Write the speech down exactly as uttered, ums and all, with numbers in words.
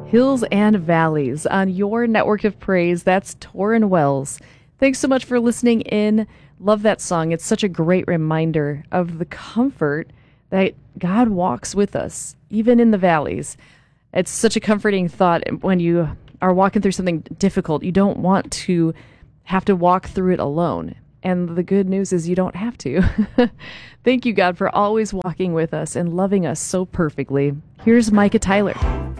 Hills and Valleys on your network of praise. That's Torrin Wells. Thanks so much for listening in. Love that song. It's such a great reminder of the comfort that God walks with us, even in the valleys. It's such a comforting thought when you are walking through something difficult. You don't want to have to walk through it alone. And the good news is you don't have to. Thank you, God, for always walking with us and loving us so perfectly. Here's Micah Tyler.